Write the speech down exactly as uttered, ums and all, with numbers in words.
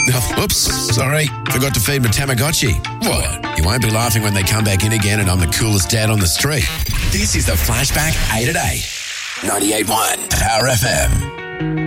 Oops, sorry. Forgot to feed my Tamagotchi. What? You won't be laughing when they come back in again and I'm the coolest dad on the street. This is the Flashback eight at eight. ninety-eight point one Power F M.